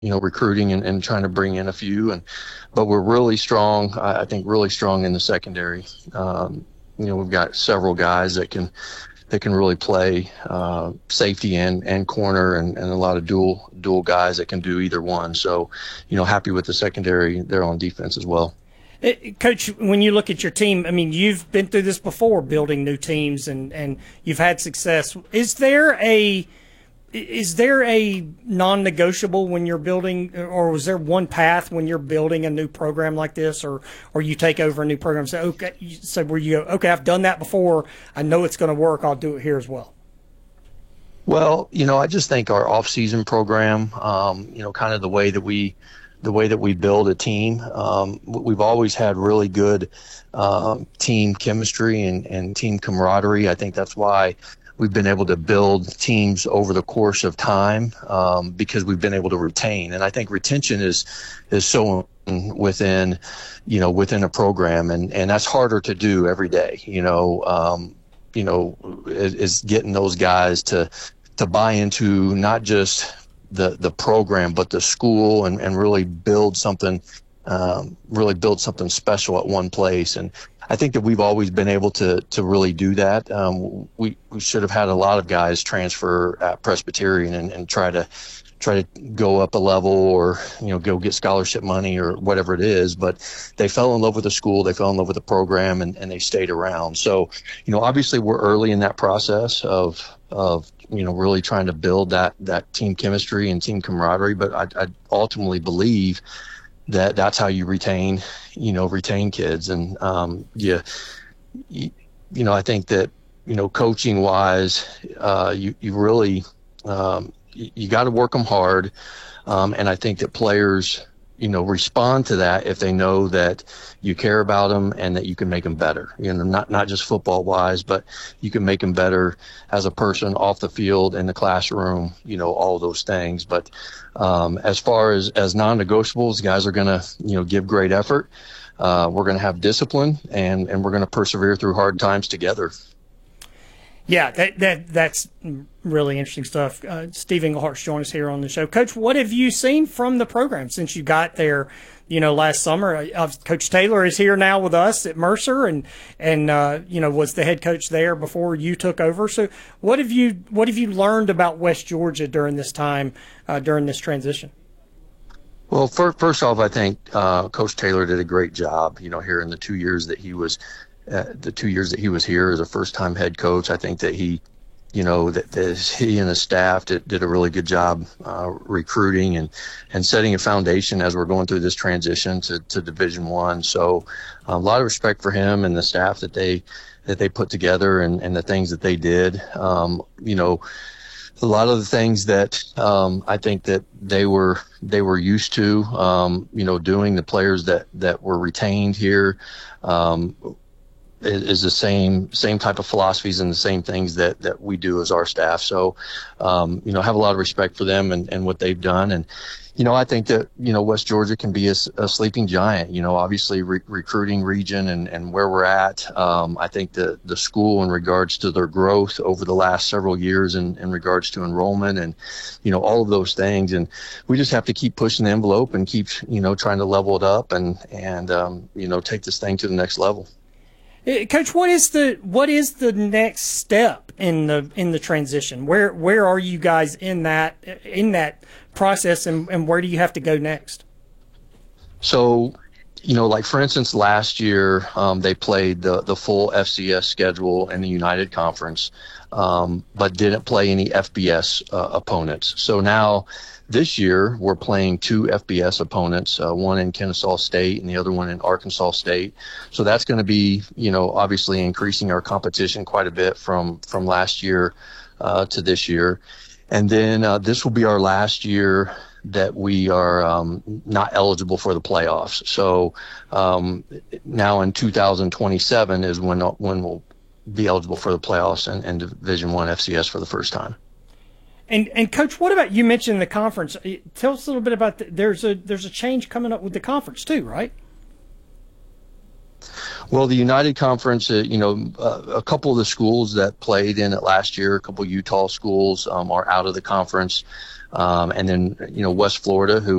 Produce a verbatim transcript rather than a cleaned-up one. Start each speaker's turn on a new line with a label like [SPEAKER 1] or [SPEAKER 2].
[SPEAKER 1] you know, recruiting and, and trying to bring in a few, and but we're really strong. I, I think really strong in the secondary. Um, you know, we've got several guys that can that can really play uh, safety and, and corner, and, and a lot of dual dual guys that can do either one. So, you know, happy with the secondary there on defense as well.
[SPEAKER 2] Coach, when you look at your team, I mean, you've been through this before, building new teams, and, and you've had success. Is there a is there a non-negotiable when you're building, or was there one path when you're building a new program like this, or or you take over a new program? So okay, so where you go, okay, I've done that before. I know it's going to work. I'll do it here as well.
[SPEAKER 1] Well, you know, I just think our off-season program, um, you know, kind of the way that we. the way that we build a team. Um, we've always had really good um, team chemistry and, and team camaraderie. I think that's why we've been able to build teams over the course of time, um, because we've been able to retain. And I think retention is is so within, you know, within a program, and, and that's harder to do every day. You know, um, you know, is, is getting those guys to to buy into not just the the program, but the school, and, and really build something, um, really build something special at one place. And I think that we've always been able to to really do that. Um, we, we should have had a lot of guys transfer at Presbyterian and, and try to try to go up a level, or, you know, go get scholarship money or whatever it is. But they fell in love with the school, they fell in love with the program, and, and they stayed around. So, you know, obviously we're early in that process of of you know, really trying to build that that team chemistry and team camaraderie. But I, I ultimately believe that that's how you retain, you know, retain kids. And um, yeah, you, you know, I think that, you know, coaching wise, uh, you you really um, you, you got to work them hard, um, and I think that players, you know, respond to that if they know that you care about them and that you can make them better. You know, not not just football wise, but you can make them better as a person off the field, in the classroom, you know, all of those things. But um, as far as, as non-negotiables, guys are going to, you know, give great effort. Uh, we're going to have discipline, and, and we're going to persevere through hard times together.
[SPEAKER 2] Yeah, that, that that's really interesting stuff. Uh, Steve Englehart's joined us here on the show. Coach, what have you seen from the program since you got there, you know, last summer? Uh, Coach Taylor is here now with us at Mercer, and and uh, you know, was the head coach there before you took over. So, what have you what have you learned about West Georgia during this time, uh, during this transition?
[SPEAKER 1] Well, first, first off, I think uh, Coach Taylor did a great job. You know, here in the two years that he was. Uh, the two years that he was here as a first-time head coach, I think that he, you know, that, that he and his staff did, did a really good job uh, recruiting and, and setting a foundation as we're going through this transition to, to Division One. So uh, a lot of respect for him and the staff that they that they put together, and, and the things that they did. Um, you know, a lot of the things that um, I think that they were they were used to, um, you know, doing. The players that that were retained here. Um, is the same same type of philosophies and the same things that, that we do as our staff. So, um, you know, have a lot of respect for them and, and what they've done. And, you know, I think that, you know, West Georgia can be a, a sleeping giant, you know, obviously re- recruiting region and, and where we're at. Um, I think the, the school, in regards to their growth over the last several years in, in regards to enrollment and, you know, all of those things. And we just have to keep pushing the envelope and keep, you know, trying to level it up and, and um, you know, take this thing to the next level.
[SPEAKER 2] Coach, what is the what is the next step in the in the transition? Where where are you guys in that in that process, and, and where do you have to go next?
[SPEAKER 1] So, you know, like for instance, last year um, they played the the full F C S schedule in the United Conference, um, but didn't play any F B S uh, opponents. So now, this year, we're playing two F B S opponents, uh, one in Kennesaw State and the other one in Arkansas State. So that's going to be, you know, obviously increasing our competition quite a bit from, from last year uh, to this year. And then uh, this will be our last year that we are um, not eligible for the playoffs. So um, now in two thousand twenty-seven is when when we'll be eligible for the playoffs and, and Division One F C S for the first time.
[SPEAKER 2] And and Coach, what about, you mentioned the conference? Tell us a little bit about the, there's a there's a change coming up with the conference too, right?
[SPEAKER 1] Well, the United Conference, uh, you know, uh, a couple of the schools that played in it last year, a couple of Utah schools um, are out of the conference. Um, and then, you know, West Florida, who